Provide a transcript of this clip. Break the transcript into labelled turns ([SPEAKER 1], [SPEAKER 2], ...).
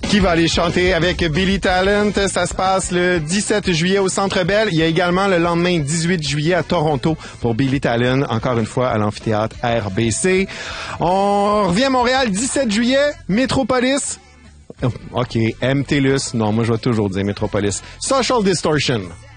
[SPEAKER 1] Qui va aller chanter avec Billy Talent? Ça se passe le 17 juillet au Centre Bell. Il y a également le lendemain 18 juillet à Toronto pour Billy Talent, encore une fois à l'amphithéâtre RBC. On revient à Montréal 17 juillet, Métropolis. OK, MTLUS. Non, moi je vais toujours dire Métropolis. Social Distortion.